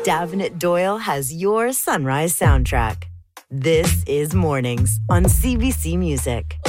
Davenant Doyle has your sunrise soundtrack. This is Mornings on CBC Music.